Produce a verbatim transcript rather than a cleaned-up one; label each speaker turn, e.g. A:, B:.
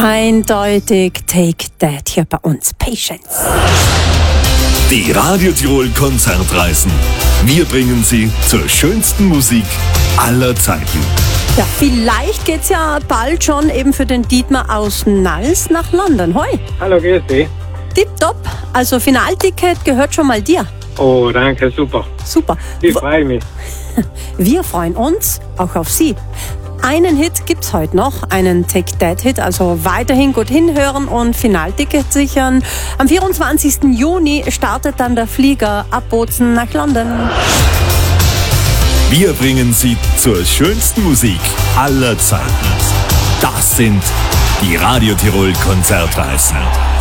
A: Eindeutig Take That hier bei uns. Patience.
B: Die Radio Tirol Konzertreisen. Wir bringen Sie zur schönsten Musik aller Zeiten.
A: Ja, vielleicht geht's ja bald schon eben für den Dietmar aus Nals nach London. Hoi.
C: Hallo, grüß dich.
A: Tipptopp. Also Finalticket gehört schon mal dir.
C: Oh, danke, super.
A: Super.
C: Ich freue mich.
A: Wir freuen uns auch auf Sie. Einen Hit gibt's heute noch, einen Take That Hit, also weiterhin gut hinhören und Finalticket sichern. Am vierundzwanzigsten Juni startet dann der Flieger ab Bozen nach London.
B: Wir bringen Sie zur schönsten Musik aller Zeiten. Das sind die Radio Tirol Konzertreisen.